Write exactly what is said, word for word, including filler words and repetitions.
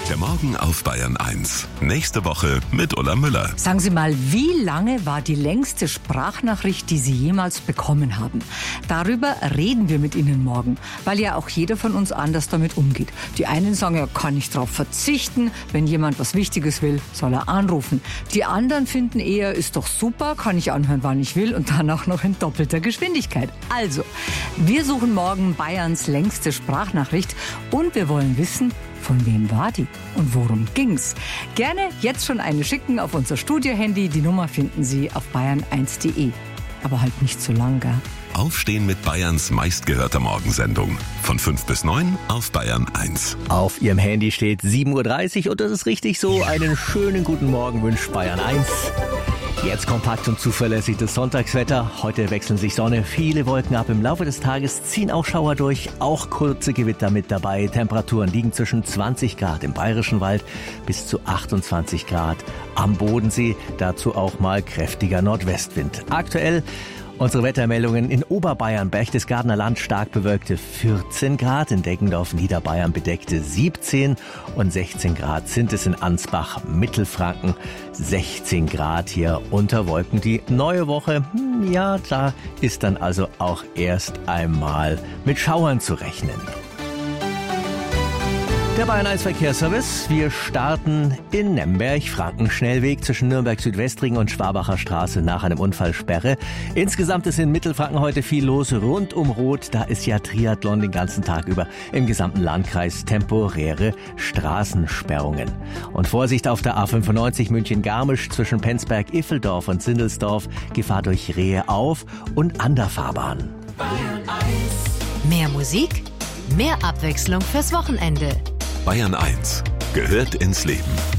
Der Morgen auf Bayern eins. Nächste Woche mit Ulla Müller. Sagen Sie mal, wie lange war die längste Sprachnachricht, die Sie jemals bekommen haben? Darüber reden wir mit Ihnen morgen, weil ja auch jeder von uns anders damit umgeht. Die einen sagen, er kann nicht drauf verzichten. Wenn jemand was Wichtiges will, soll er anrufen. Die anderen finden eher, ist doch super, kann ich anhören, wann ich will und dann auch noch in doppelter Geschwindigkeit. Also, wir suchen morgen Bayerns längste Sprachnachricht und wir wollen wissen, von wem war die und worum ging's? Gerne jetzt schon eine schicken auf unser Studio-Handy. Die Nummer finden Sie auf bayern eins punkt de. Aber halt nicht zu lang, gell? Aufstehen mit Bayerns meistgehörter Morgensendung. Von fünf bis neun auf Bayern eins. Auf Ihrem Handy steht sieben Uhr dreißig und das ist richtig so. Einen schönen guten Morgen wünscht Bayern eins. Jetzt kompakt und zuverlässig das Sonntagswetter. Heute wechseln sich Sonne, viele Wolken ab. Im Laufe des Tages ziehen auch Schauer durch, auch kurze Gewitter mit dabei. Temperaturen liegen zwischen zwanzig Grad im Bayerischen Wald bis zu achtundzwanzig Grad am Bodensee. Dazu auch mal kräftiger Nordwestwind. Aktuell unsere Wettermeldungen: in Oberbayern, Berchtesgadener Land stark bewölkte vierzehn Grad, in Deggendorf, Niederbayern bedeckte siebzehn und sechzehn Grad sind es in Ansbach, Mittelfranken, sechzehn Grad hier unter Wolken. Die neue Woche, ja, da ist dann also auch erst einmal mit Schauern zu rechnen. Der Bayern eins Verkehrsservice. Wir starten in Nemberg, Frankenschnellweg zwischen Nürnberg-Südwestring und Schwabacher Straße nach einem Unfall Sperre. Insgesamt ist in Mittelfranken heute viel los rund um Roth. Da ist ja Triathlon den ganzen Tag über. Im gesamten Landkreis temporäre Straßensperrungen. Und Vorsicht auf der A fünfundneunzig München-Garmisch zwischen Penzberg-Iffeldorf und Sindelsdorf. Gefahr durch Rehe auf und an der Fahrbahn. Bayern eins. Mehr Musik, mehr Abwechslung fürs Wochenende. Bayern eins gehört ins Leben.